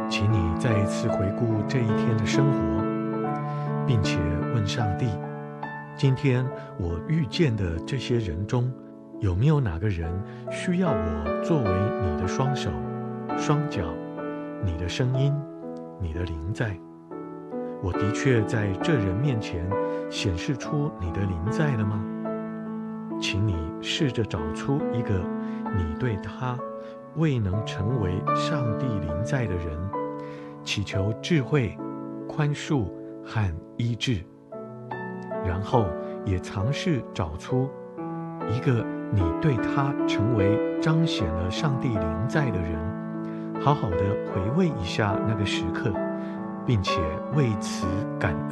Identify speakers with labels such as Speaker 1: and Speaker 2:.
Speaker 1: 请你再一次回顾这一天的生活，并且问上帝：今天我遇见的这些人中，有没有哪个人需要我作为你的双手、双脚、你的声音、你的灵在？我的确在这人面前显示出你的灵在了吗？请你试着找出一个你对他未能成为上帝灵在的人，祈求智慧、宽恕和医治，然后也尝试找出一个你对他成为彰显了上帝灵在的人，好好的回味一下那个时刻，并且为此感恩。